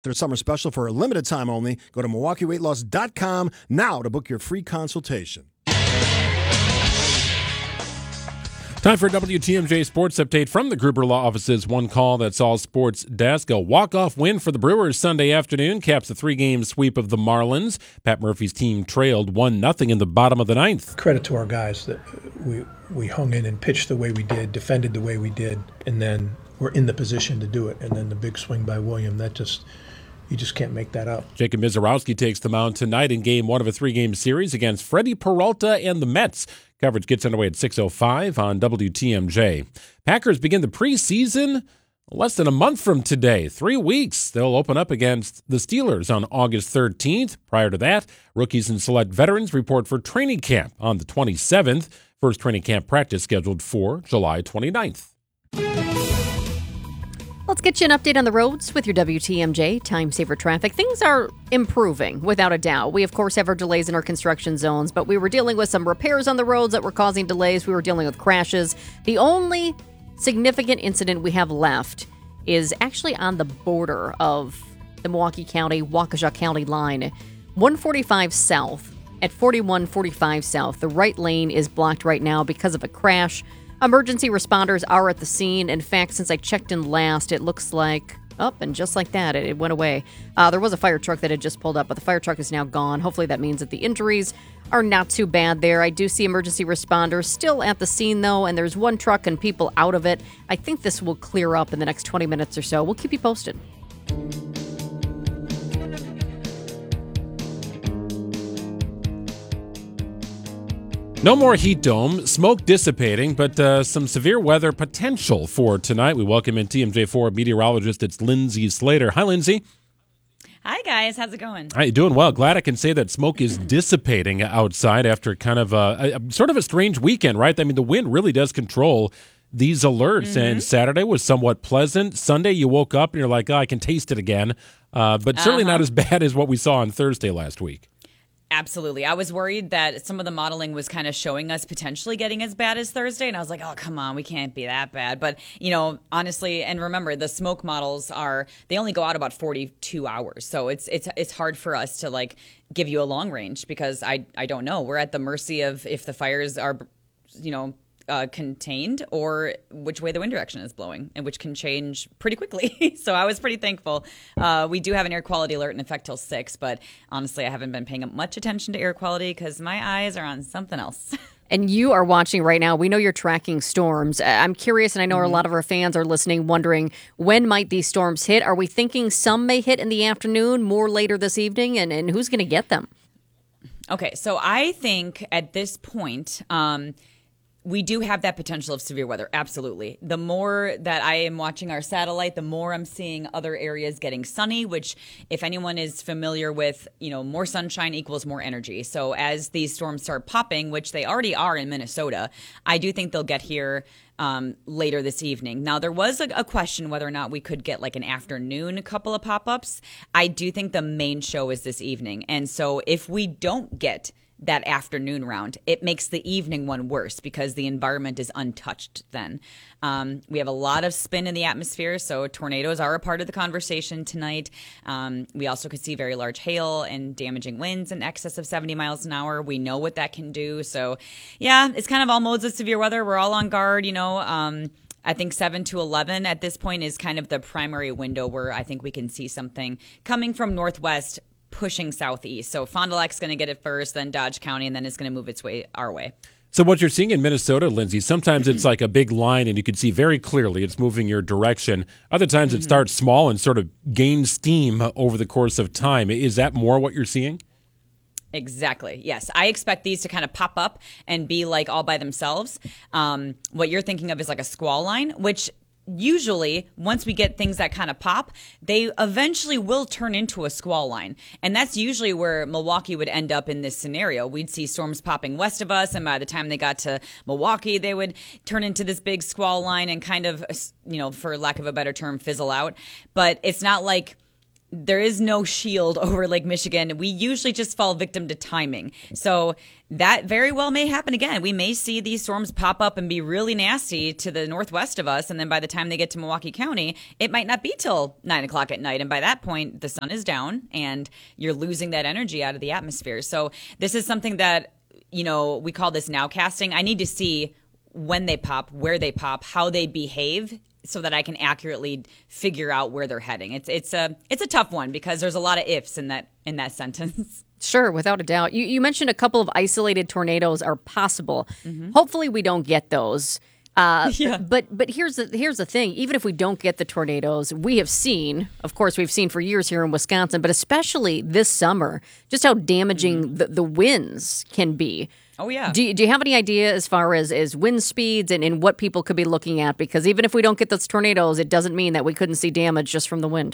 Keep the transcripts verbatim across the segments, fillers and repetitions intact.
Their summer special for a limited time only. Go to Milwaukee Weight Loss dot com now to book your free consultation. Time for a W T M J Sports Update from the Gruber Law Office's One Call That's All Sports desk. A walk-off win for the Brewers Sunday afternoon caps a three-game sweep of the Marlins. Pat Murphy's team trailed one nothing in the bottom of the ninth. Credit to our guys that we we hung in and pitched the way we did, defended the way we did, and then we're in the position to do it. And then the big swing by William, that just... You just can't make that up. Jacob Mizorowski takes the mound tonight in game one of a three-game series against Freddie Peralta and the Mets. Coverage gets underway at six oh five on W T M J. Packers begin the preseason less than a month from today. Three weeks. They'll open up against the Steelers on August thirteenth. Prior to that, rookies and select veterans report for training camp on the twenty-seventh. First training camp practice scheduled for July twenty-ninth. Let's get you an update on the roads with your W T M J Time Saver Traffic. Things are improving, without a doubt. We, of course, have our delays in our construction zones, but we were dealing with some repairs on the roads that were causing delays. We were dealing with crashes. The only significant incident we have left is actually on the border of the Milwaukee County, Waukesha County line. one forty-five South at forty-one forty-five South. The right lane is blocked right now because of a crash. Emergency responders are at the scene. In fact, since I checked in last, it looks like, up oh, and just like that, it, it went away. Uh, there was a fire truck that had just pulled up, but the fire truck is now gone. Hopefully that means that the injuries are not too bad there. I do see emergency responders still at the scene, though, and there's one truck and people out of it. I think this will clear up in the next twenty minutes or so. We'll keep you posted. No more heat dome, smoke dissipating, but uh, some severe weather potential for tonight. We welcome in T M J four meteorologist. It's Lindsay Slater. Hi, Lindsay. Hi, guys. How's it going? Hi, doing well. Glad I can say that smoke is dissipating outside after kind of a, a sort of a strange weekend, right? I mean, the wind really does control these alerts, mm-hmm. and Saturday was somewhat pleasant. Sunday, you woke up and you're like, oh, I can taste it again, uh, but certainly uh-huh. not as bad as what we saw on Thursday last week. Absolutely. I was worried that some of the modeling was kind of showing us potentially getting as bad as Thursday. And I was like, oh, come on, we can't be that bad. But, you know, honestly, and remember, the smoke models are, they only go out about forty-two hours. So it's it's it's hard for us to, like, give you a long range because I, I don't know. We're at the mercy of if the fires are, you know, Uh, contained or which way the wind direction is blowing, and which can change pretty quickly. So I was pretty thankful. Uh, we do have an air quality alert in effect till six, but honestly, I haven't been paying much attention to air quality because my eyes are on something else. And you are watching right now. We know you're tracking storms. I'm curious, and I know mm-hmm. a lot of our fans are listening, wondering when might these storms hit? Are we thinking some may hit in the afternoon, more later this evening, and, and who's going to get them? Okay, so I think at this point, um, we do have that potential of severe weather. Absolutely. The more that I am watching our satellite, the more I'm seeing other areas getting sunny, which if anyone is familiar with, you know, more sunshine equals more energy. So as these storms start popping, which they already are in Minnesota, I do think they'll get here um, later this evening. Now, there was a, a question whether or not we could get like an afternoon couple of pop-ups. I do think the main show is this evening. And so if we don't get that afternoon round, it makes the evening one worse because the environment is untouched then. Um, we have a lot of spin in the atmosphere, so tornadoes are a part of the conversation tonight. Um, we also could see very large hail and damaging winds in excess of seventy miles an hour. We know what that can do. So, yeah, it's kind of all modes of severe weather. We're all on guard, you know. Um, I think seven to eleven at this point is kind of the primary window where I think we can see something coming from northwest pushing southeast. So Fond du Lac's going to get it first, then Dodge County, and then it's going to move its way our way. So what you're seeing in Minnesota, Lindsay, sometimes it's like a big line and you can see very clearly it's moving your direction. Other times it starts small and sort of gains steam over the course of time. Is that more what you're seeing? Exactly. Yes. I expect these to kind of pop up and be like all by themselves. Um, what you're thinking of is like a squall line, which usually once we get things that kind of pop, they eventually will turn into a squall line. And that's usually where Milwaukee would end up in this scenario. We'd see storms popping west of us, and by the time they got to Milwaukee, they would turn into this big squall line and kind of, you know, for lack of a better term, fizzle out. But it's not like there is no shield over Lake Michigan. We usually just fall victim to timing. So that very well may happen again. We may see these storms pop up and be really nasty to the northwest of us. And then by the time they get to Milwaukee County, it might not be till nine o'clock at night. And by that point, the sun is down and you're losing that energy out of the atmosphere. So this is something that, you know, we call this nowcasting. I need to see when they pop, where they pop, how they behave, so that I can accurately figure out where they're heading. It's it's a it's a tough one because there's a lot of ifs in that in that sentence. Sure, without a doubt. You you mentioned a couple of isolated tornadoes are possible. Mm-hmm. Hopefully, we don't get those. Uh, yeah. But but here's the here's the thing. Even if we don't get the tornadoes, we have seen, of course, we've seen for years here in Wisconsin, but especially this summer, just how damaging mm-hmm. the, the winds can be. Oh, yeah. Do you, do you have any idea as far as, as wind speeds and, and what people could be looking at? Because even if we don't get those tornadoes, it doesn't mean that we couldn't see damage just from the wind.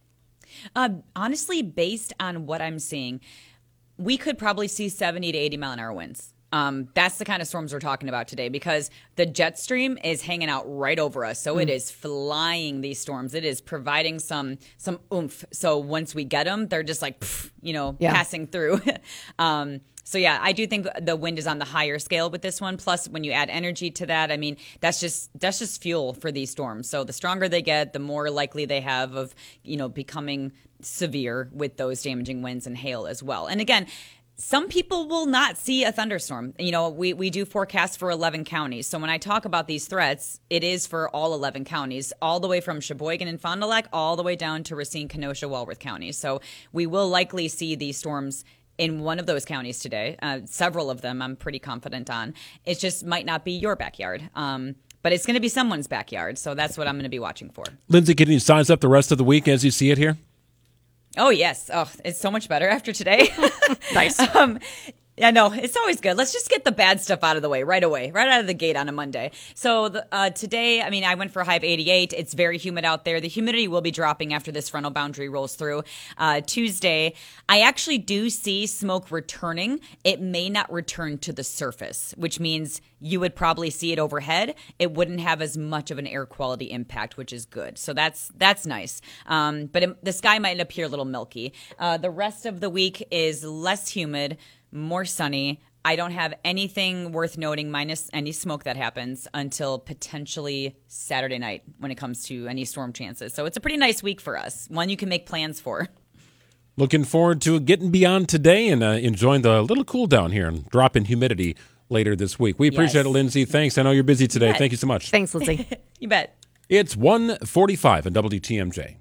Uh, honestly, based on what I'm seeing, we could probably see seventy to eighty mile an hour winds. Um, that's the kind of storms we're talking about today because the jet stream is hanging out right over us. So mm. it is flying these storms. It is providing some some oomph. So once we get them, they're just like, pff, you know, yeah. passing through. um, so, yeah, I do think the wind is on the higher scale with this one. Plus, when you add energy to that, I mean, that's just that's just fuel for these storms. So the stronger they get, the more likely they have of, you know, becoming severe with those damaging winds and hail as well. And again, some people will not see a thunderstorm. You know, we, we do forecast for eleven counties. So when I talk about these threats, it is for all eleven counties, all the way from Sheboygan and Fond du Lac, all the way down to Racine, Kenosha, Walworth counties. So we will likely see these storms in one of those counties today. Uh, several of them I'm pretty confident on. It just might not be your backyard. Um, but it's going to be someone's backyard. So that's what I'm going to be watching for. Lindsay, can you size up the rest of the week as you see it here? Oh, yes. Oh, it's so much better after today. Nice. Um, yeah, no, it's always good. Let's just get the bad stuff out of the way right away, right out of the gate on a Monday. So the, uh, today, I mean, I went for a high of eighty-eight. It's very humid out there. The humidity will be dropping after this frontal boundary rolls through. Uh, Tuesday, I actually do see smoke returning. It may not return to the surface, which means you would probably see it overhead. It wouldn't have as much of an air quality impact, which is good. So that's that's nice. Um, but it, the sky might appear a little milky. Uh, the rest of the week is less humid, more sunny. I don't have anything worth noting minus any smoke that happens until potentially Saturday night when it comes to any storm chances. So it's a pretty nice week for us, one you can make plans for. Looking forward to getting beyond today and uh, enjoying the little cool down here and drop in humidity later this week. We appreciate yes. it, Lindsay. Thanks. I know you're busy today. Thank you so much. Thanks, Lindsay. You bet. It's one forty-five on W T M J.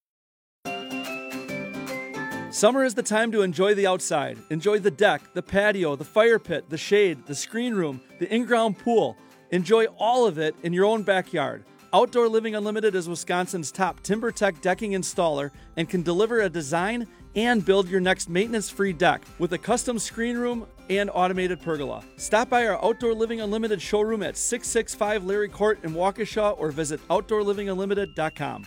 Summer is the time to enjoy the outside. Enjoy the deck, the patio, the fire pit, the shade, the screen room, the in-ground pool. Enjoy all of it in your own backyard. Outdoor Living Unlimited is Wisconsin's top TimberTech decking installer and can deliver a design and build your next maintenance-free deck with a custom screen room and automated pergola. Stop by our Outdoor Living Unlimited showroom at six sixty-five Larry Court in Waukesha or visit outdoor living unlimited dot com.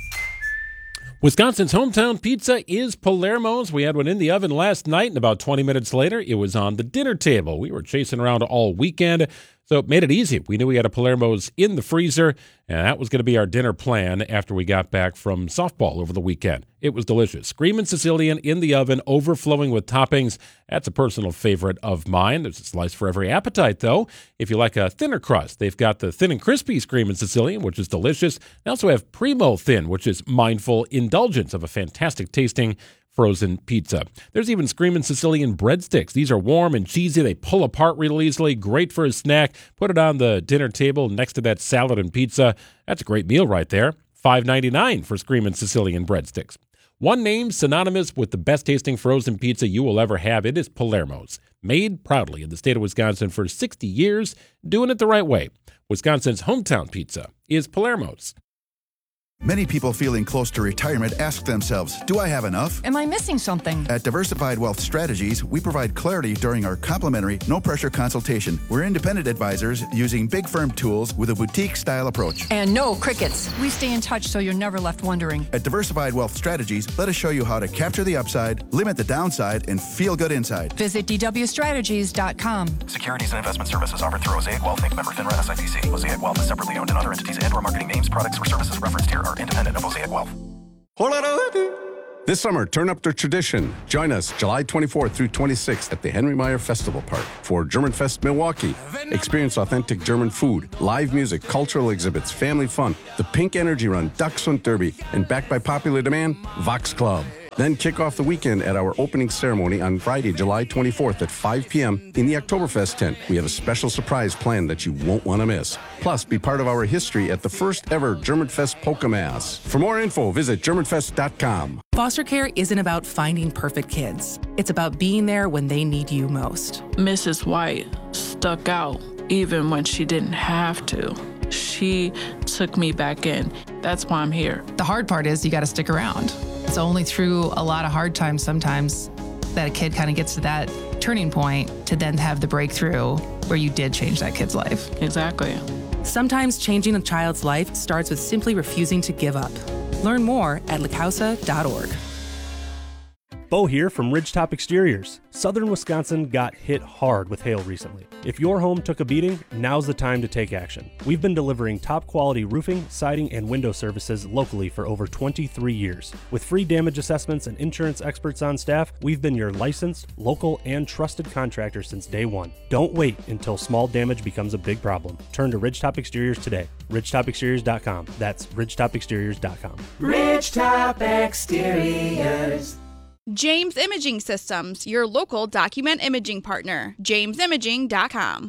Wisconsin's hometown pizza is Palermo's. We had one in the oven last night, and about twenty minutes later, it was on the dinner table. We were chasing around all weekend, so it made it easy. We knew we had a Palermo's in the freezer, and that was going to be our dinner plan after we got back from softball over the weekend. It was delicious. Screamin' Sicilian in the oven, overflowing with toppings. That's a personal favorite of mine. There's a slice for every appetite, though. If you like a thinner crust, they've got the thin and crispy Screamin' Sicilian, which is delicious. They also have Primo Thin, which is mindful indulgence of a fantastic tasting frozen pizza. There's even Screamin' Sicilian breadsticks. These are warm and cheesy. They pull apart real easily. Great for a snack. Put it on the dinner table next to that salad and pizza. That's a great meal right there. five ninety-nine for Screamin' Sicilian breadsticks. One name synonymous with the best tasting frozen pizza you will ever have. It is Palermo's. Made proudly in the state of Wisconsin for sixty years, doing it the right way. Wisconsin's hometown pizza is Palermo's. Many people feeling close to retirement ask themselves, do I have enough? Am I missing something? At Diversified Wealth Strategies, we provide clarity during our complimentary, no-pressure consultation. We're independent advisors using big firm tools with a boutique-style approach. And no crickets. We stay in touch so you're never left wondering. At Diversified Wealth Strategies, let us show you how to capture the upside, limit the downside, and feel good inside. Visit d w strategies dot com. Securities and investment services offered through Mosaic Wealth, Incorporated. Member FINRA S I P C. Mosaic Wealth is separately owned, and other entities and/or marketing names, products, or services referenced here are independent of Mosaic Wealth. This summer, turn up the tradition. Join us July twenty-fourth through twenty-sixth at the Henry Meyer Festival Park for German Fest Milwaukee. Experience authentic German food, live music, cultural exhibits, family fun, the Pink Energy Run, Dachshund Derby, and backed by popular demand, Vox Club. Then kick off the weekend at our opening ceremony on Friday, July twenty-fourth at five p.m. in the Oktoberfest tent. We have a special surprise planned that you won't want to miss. Plus, be part of our history at the first ever Germanfest Polka Mass. For more info, visit German fest dot com. Foster care isn't about finding perfect kids. It's about being there when they need you most. Missus White stuck out even when she didn't have to. She took me back in. That's why I'm here. The hard part is you got to stick around. It's only through a lot of hard times sometimes that a kid kind of gets to that turning point to then have the breakthrough where you did change that kid's life. Exactly. Sometimes changing a child's life starts with simply refusing to give up. Learn more at la causa dot org. Bo here from Ridgetop Exteriors. Southern Wisconsin got hit hard with hail recently. If your home took a beating, now's the time to take action. We've been delivering top quality roofing, siding, and window services locally for over twenty-three years. With free damage assessments and insurance experts on staff, we've been your licensed, local, and trusted contractor since day one. Don't wait until small damage becomes a big problem. Turn to Ridgetop Exteriors today. ridgetop exteriors dot com. That's ridgetop exteriors dot com. Ridgetop Exteriors. James Imaging Systems, your local document imaging partner. james imaging dot com.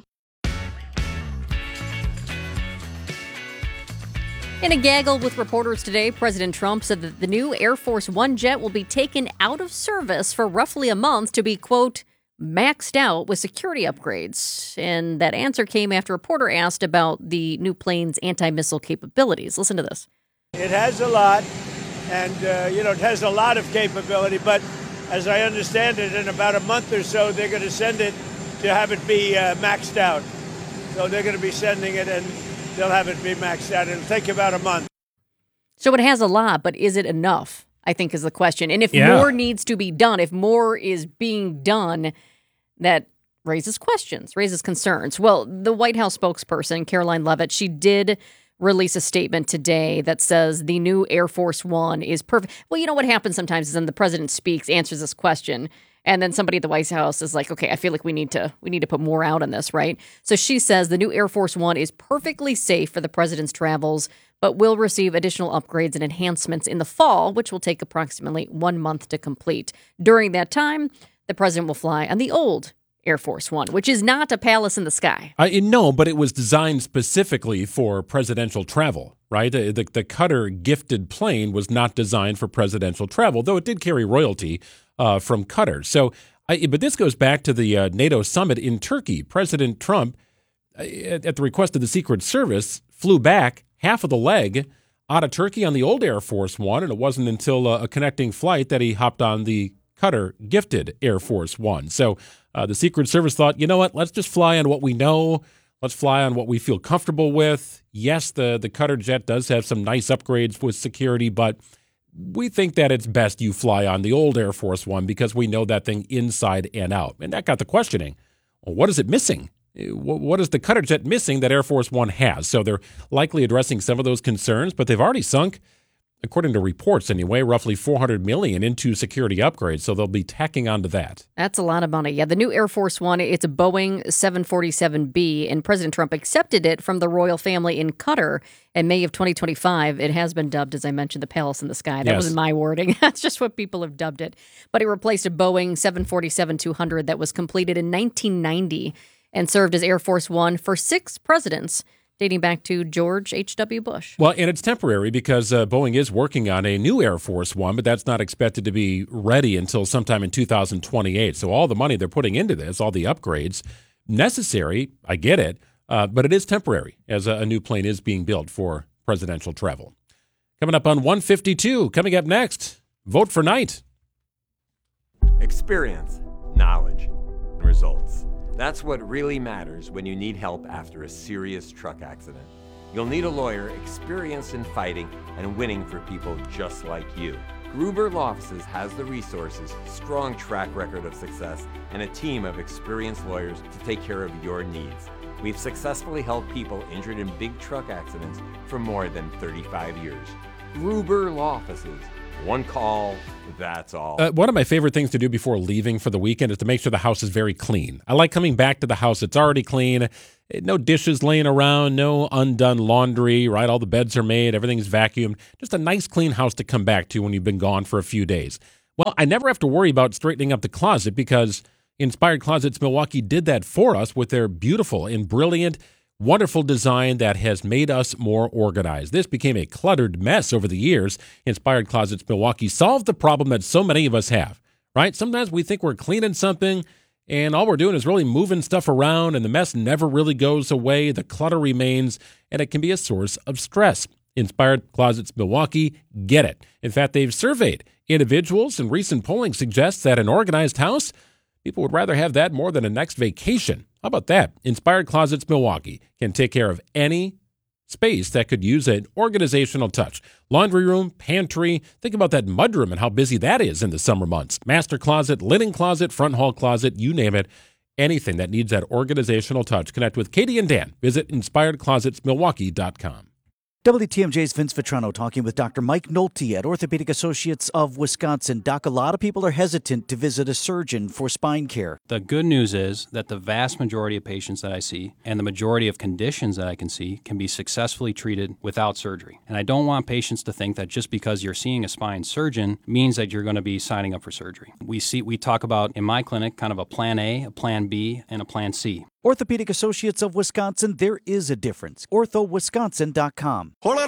In a gaggle with reporters today, President Trump said that the new Air Force One jet will be taken out of service for roughly a month to be, quote, maxed out with security upgrades. And that answer came after a reporter asked about the new plane's anti-missile capabilities. Listen to this. It has a lot. And, uh, you know, it has a lot of capability, but as I understand it, in about a month or so, they're going to send it to have it be uh, maxed out. So they're going to be sending it, and they'll have it be maxed out. It'll take about a month. So it has a lot, but is it enough, I think is the question. And if Yeah. more needs to be done, if more is being done, that raises questions, raises concerns. Well, the White House spokesperson, Caroline Leavitt, she did release a statement today that says the new Air Force One is perfect. Well, you know what happens sometimes is then the president speaks, answers this question, and then somebody at the White House is like, okay, I feel like we need to we need to put more out on this, right? So she says the new Air Force One is perfectly safe for the president's travels, but will receive additional upgrades and enhancements in the fall, which will take approximately one month to complete. During that time, the president will fly on the old Air Force One, which is not a palace in the sky. Uh, no, but it was designed specifically for presidential travel, right? Uh, The, the Qatar gifted plane was not designed for presidential travel, though it did carry royalty uh, from Qatar. So, I, but this goes back to the uh, NATO summit in Turkey. President Trump, uh, at, at the request of the Secret Service, flew back half of the leg out of Turkey on the old Air Force One, and it wasn't until uh, a connecting flight that he hopped on the Qatar gifted Air Force One. So uh, the Secret Service thought, you know what, let's just fly on what we know. Let's fly on what we feel comfortable with. Yes, the, the Qatar jet does have some nice upgrades with security, but we think that it's best you fly on the old Air Force One because we know that thing inside and out. And that got the questioning, well, what is it missing? What is the Qatar jet missing that Air Force One has? So they're likely addressing some of those concerns, but they've already sunk, according to reports anyway, roughly four hundred million dollars into security upgrades, so they'll be tacking onto that. That's a lot of money. Yeah, the new Air Force One, it's a Boeing seven forty-seven B, and President Trump accepted it from the royal family in Qatar in May of twenty twenty-five. It has been dubbed, as I mentioned, the Palace in the Sky. That Yes. wasn't my wording. That's just what people have dubbed it. But it replaced a Boeing seven forty-seven two hundred that was completed in nineteen ninety and served as Air Force One for six presidents, dating back to George H W. Bush. Well, and it's temporary because uh, Boeing is working on a new Air Force One, but that's not expected to be ready until sometime in two thousand twenty-eight. So all the money they're putting into this, all the upgrades, necessary, I get it, uh, but it is temporary as a, a new plane is being built for presidential travel. Coming up on one fifty-two, coming up next, Vote for Knight. Experience, knowledge, and results. That's what really matters when you need help after a serious truck accident. You'll need a lawyer experienced in fighting and winning for people just like you. Gruber Law Offices has the resources, strong track record of success, and a team of experienced lawyers to take care of your needs. We've successfully helped people injured in big truck accidents for more than thirty-five years. Gruber Law Offices, One call, that's all. Uh, one of my favorite things to do before leaving for the weekend is to make sure the house is very clean. I like coming back to the house. It's already clean. No dishes laying around, no undone laundry, right? All the beds are made. Everything's vacuumed. Just a nice, clean house to come back to when you've been gone for a few days. Well, I never have to worry about straightening up the closet because Inspired Closets Milwaukee did that for us with their beautiful and brilliant, wonderful design that has made us more organized. This became a cluttered mess over the years. Inspired Closets Milwaukee solved the problem that so many of us have, right? Sometimes we think we're cleaning something, and all we're doing is really moving stuff around, and the mess never really goes away. The clutter remains, and it can be a source of stress. Inspired Closets Milwaukee get it. In fact, they've surveyed individuals, and recent polling suggests that an organized house, people would rather have that more than a next vacation. How about that? Inspired Closets Milwaukee can take care of any space that could use an organizational touch. Laundry room, pantry. Think about that mudroom and how busy that is in the summer months. Master closet, linen closet, front hall closet, you name it. Anything that needs that organizational touch. Connect with Katie and Dan. Visit inspired closets milwaukee dot com. W T M J's Vince Vitrano talking with Doctor Mike Nolte at Orthopedic Associates of Wisconsin. Doc, a lot of people are hesitant to visit a surgeon for spine care. The good news is that the vast majority of patients that I see and the majority of conditions that I can see can be successfully treated without surgery. And I don't want patients to think that just because you're seeing a spine surgeon means that you're going to be signing up for surgery. We see we talk about in my clinic kind of a plan A, a plan B, and a plan C. Orthopedic Associates of Wisconsin, there is a difference. ortho wisconsin dot com.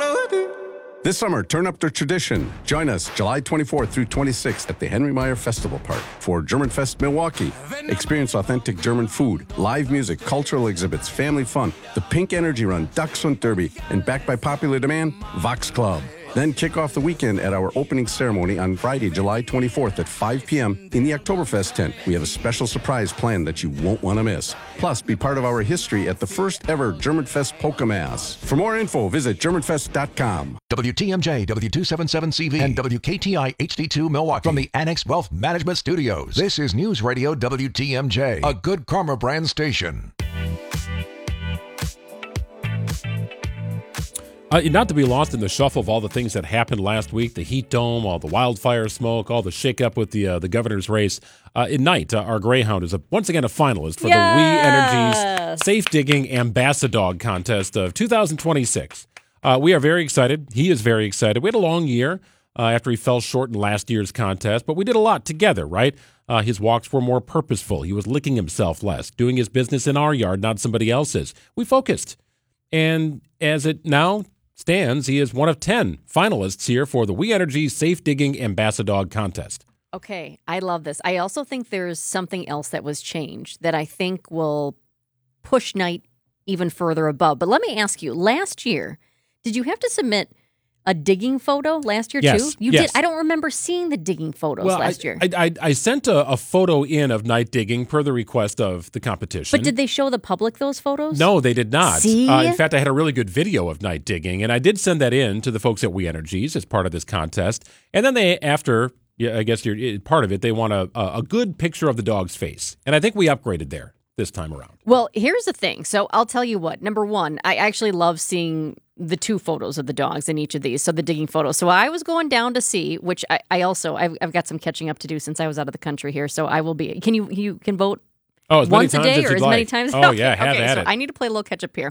This summer, turn up the tradition. Join us July twenty-fourth through twenty-sixth at the Henry Meyer Festival Park for German Fest Milwaukee. Experience authentic German food, live music, cultural exhibits, family fun, the Pink Energy Run, Dachshund Derby, and backed by popular demand, Vox Club. Then kick off the weekend at our opening ceremony on Friday, July twenty-fourth at five p.m. in the Oktoberfest tent. We have a special surprise planned that you won't want to miss. Plus, be part of our history at the first ever Germanfest Polka Mass. For more info, visit german fest dot com. W T M J, W two seventy-seven C V, and W K T I H D two Milwaukee from the Annex Wealth Management Studios. This is News Radio W T M J, a Good Karma brand station. Uh, not to be lost in the shuffle of all the things that happened last week, the heat dome, all the wildfire smoke, all the shakeup with the uh, the governor's race. Uh, at night, uh, our Greyhound is a, once again a finalist for yes! the We Energies Safe Digging Ambassadog Contest of two thousand twenty-six. Uh, we are very excited. He is very excited. We had a long year uh, after he fell short in last year's contest, but we did a lot together, right? Uh, his walks were more purposeful. He was licking himself less, doing his business in our yard, not somebody else's. We focused. And as it now stands, he is one of ten finalists here for the We Energy Safe Digging Ambassadog Contest. Okay, I love this. I also think there's something else that was changed that I think will push Night even further above. But let me ask you, last year, did you have to submit a digging photo last year yes, too? You yes. did. I don't remember seeing the digging photos well, last I, year. I, I, I sent a, a photo in of night digging per the request of the competition. But did they show the public those photos? No, they did not. See? Uh, in fact, I had a really good video of night digging, and I did send that in to the folks at We Energies as part of this contest. And then they, after, yeah, I guess you're part of it, they want a, a good picture of the dog's face. And I think we upgraded there this time around. Well, here's the thing. So I'll tell you what. Number one, I actually love seeing the two photos of the dogs in each of these. So the digging photos. So I was going down to see, which I, I also, I've, I've got some catching up to do since I was out of the country here. So I will be, can you, you can vote oh, as once many a times day as or as like. many times? Oh, okay, yeah, have okay, at so it. I need to play a little catch up here.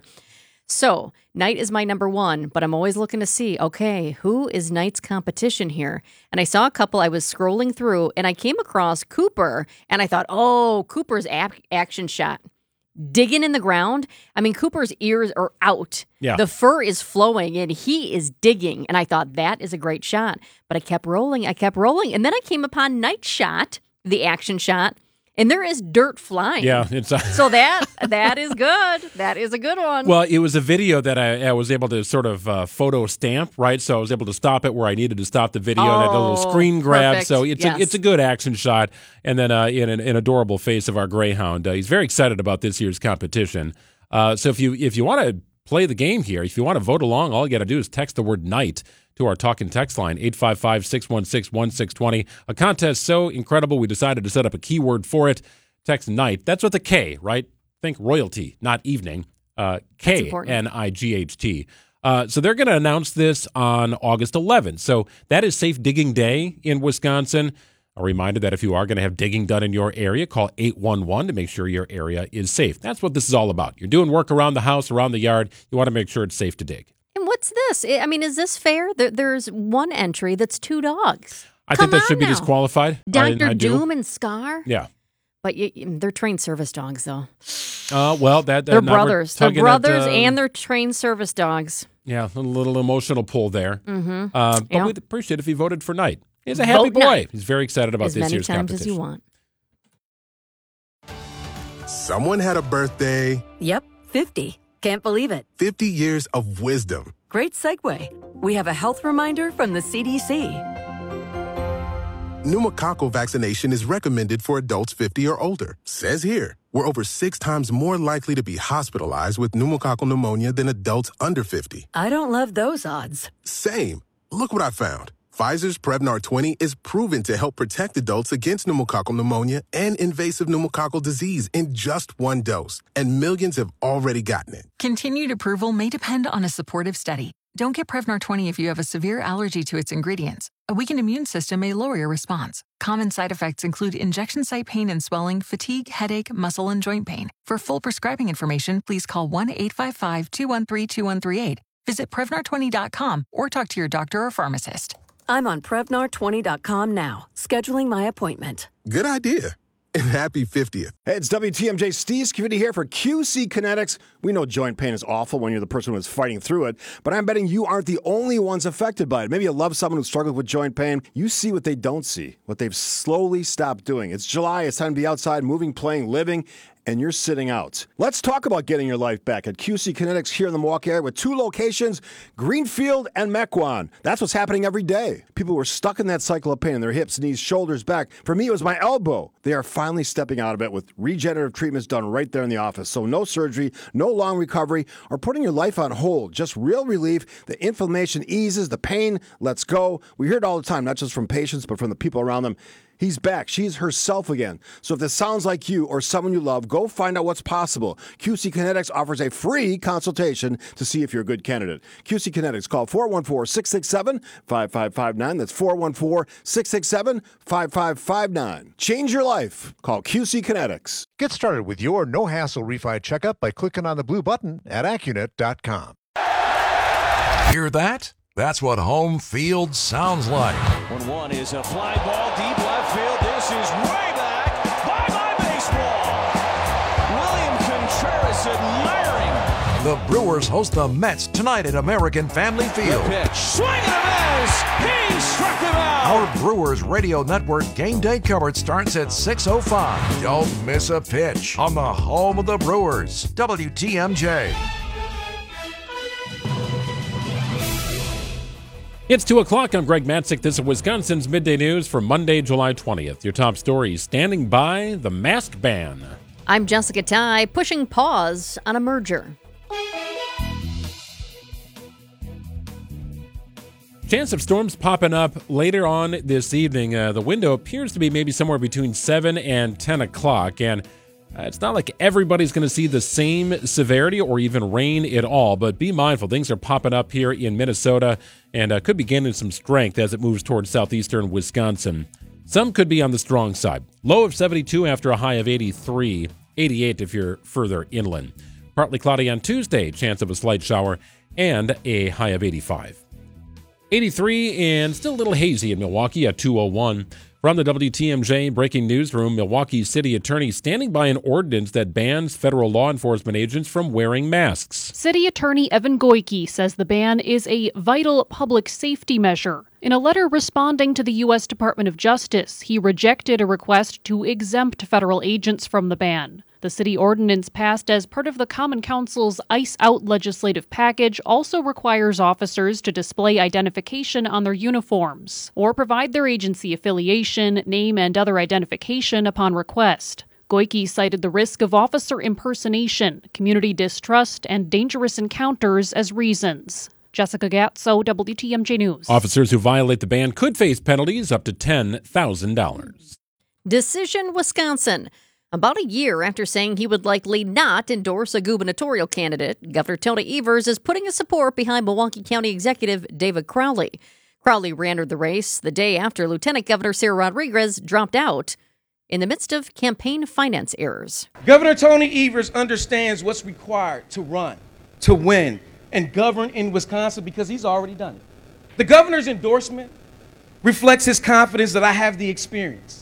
So Night is my number one, but I'm always looking to see, okay, who is Night's competition here? And I saw a couple, I was scrolling through, and I came across Cooper, and I thought, oh, Cooper's ap- action shot. Digging in the ground. I mean, Cooper's ears are out. Yeah. The fur is flowing and he is digging. And I thought that is a great shot. But I kept rolling. I kept rolling. And then I came upon Night Shot, the action shot, and there is dirt flying. Yeah. It's a- so that that is good. That is a good one. Well, it was a video that I, I was able to sort of uh, photo stamp, right? So I was able to stop it where I needed to stop the video. Oh, and I did a little screen grab. perfect. So it's Yes. a it's a good action shot. And then uh, in an, an adorable face of our Greyhound. Uh, he's very excited about this year's competition. Uh, so if you if you want to play the game here, if you want to vote along, all you got to do is text the word night to our talk and text line, eight five five, six one six, one six two zero. A contest so incredible, we decided to set up a keyword for it. Text night. That's with a K, right? Think royalty, not evening. Uh, K, N I G H T. Uh, so they're going to announce this on August eleventh. So that is Safe Digging Day in Wisconsin. A reminder that if you are going to have digging done in your area, call eight one one to make sure your area is safe. That's what this is all about. You're doing work around the house, around the yard. You want to make sure it's safe to dig. And what's this? I mean, is this fair? There, there's one entry that's two dogs. I Come think that on should be now. disqualified. Doctor I, I do. Doom and Scar? Yeah. But you, they're trained service dogs, though. Uh, well, that, that They're now we're brothers. They're tugging brothers at, uh, and they're trained service dogs. Yeah, a little emotional pull there. Mm-hmm. Uh, but Yeah. we'd appreciate if he voted for Knight. He's a happy Vote boy. Knight. He's very excited about As this many year's times competition. as you want. Someone had a birthday. Yep, fifty. Can't believe it. fifty years of wisdom. Great segue. We have a health reminder from the C D C. Pneumococcal vaccination is recommended for adults fifty or older. Says here, we're over six times more likely to be hospitalized with pneumococcal pneumonia than adults under fifty. I don't love those odds. Same. Look what I found. Pfizer's Prevnar twenty is proven to help protect adults against pneumococcal pneumonia and invasive pneumococcal disease in just one dose. And millions have already gotten it. Continued approval may depend on a supportive study. Don't get Prevnar twenty if you have a severe allergy to its ingredients. A weakened immune system may lower your response. Common side effects include injection site pain and swelling, fatigue, headache, muscle, and joint pain. For full prescribing information, please call one eight five five, two one three, two one three eight. Visit Prevnar twenty dot com or talk to your doctor or pharmacist. I'm on Prevnar twenty dot com now, scheduling my appointment. Good idea. And happy fiftieth. Hey, it's W T M J Steve Scavidi here for Q C Kinetics. We know joint pain is awful when you're the person who's fighting through it, but I'm betting you aren't the only ones affected by it. Maybe you love someone who struggles with joint pain. You see what they don't see, what they've slowly stopped doing. It's July. It's time to be outside, moving, playing, living, and you're sitting out. Let's talk about getting your life back at Q C Kinetics here in the Milwaukee area with two locations, Greenfield and Mequon. That's what's happening every day. People were stuck in that cycle of pain in their hips, knees, shoulders, back. For me, it was my elbow. They are finally stepping out of it with regenerative treatments done right there in the office. So no surgery, no long recovery, or putting your life on hold. Just real relief. The inflammation eases, the pain lets go. We hear it all the time, not just from patients, but from the people around them. He's back. She's herself again. So if this sounds like you or someone you love, go find out what's possible. Q C Kinetics offers a free consultation to see if you're a good candidate. Q C Kinetics, call four one four, six six seven, five five five nine. That's four one four, six six seven, five five five nine. Change your life. Call Q C Kinetics. Get started with your no-hassle refi checkup by clicking on the blue button at Accunet dot com. Hear that? That's what home field sounds like. one one is a fly ball deep left field. This is way back. Bye-bye baseball. William Contreras admiring. The Brewers host the Mets tonight at American Family Field. The pitch. Swing and a miss. He struck him out. Our Brewers Radio Network game day coverage starts at six oh five. Don't miss a pitch on the home of the Brewers, W T M J. It's two o'clock. I'm Greg Matzik. This is Wisconsin's Midday News for Monday, July twentieth. Your top stories: standing by the mask ban. I'm Jessica Ty, pushing pause on a merger. Chance of storms popping up later on this evening. Uh, the window appears to be maybe somewhere between seven and ten o'clock, and Uh, it's not like everybody's going to see the same severity or even rain at all, but be mindful. Things are popping up here in Minnesota and uh, could be gaining some strength as it moves towards southeastern Wisconsin. Some could be on the strong side. Low of seventy-two after a high of eighty-three, eighty-eight if you're further inland. Partly cloudy on Tuesday, chance of a slight shower, and a high of eighty-five. eighty-three and still a little hazy in Milwaukee at two oh one. From the W T M J Breaking Newsroom, Milwaukee City Attorney standing by an ordinance that bans federal law enforcement agents from wearing masks. City Attorney Evan Goyke says the ban is a vital public safety measure. In a letter responding to the U S Department of Justice, he rejected a request to exempt federal agents from the ban. The city ordinance passed as part of the Common Council's ICE Out legislative package also requires officers to display identification on their uniforms or provide their agency affiliation, name, and other identification upon request. Goyke cited the risk of officer impersonation, community distrust, and dangerous encounters as reasons. Jessica Gatso, W T M J News. Officers who violate the ban could face penalties up to ten thousand dollars. Decision, Wisconsin. About a year after saying he would likely not endorse a gubernatorial candidate, Governor Tony Evers is putting his support behind Milwaukee County Executive David Crowley. Crowley re-entered the race the day after Lieutenant Governor Ciro Rodriguez dropped out in the midst of campaign finance errors. Governor Tony Evers understands what's required to run, to win, and govern in Wisconsin because he's already done it. The governor's endorsement reflects his confidence that I have the experience,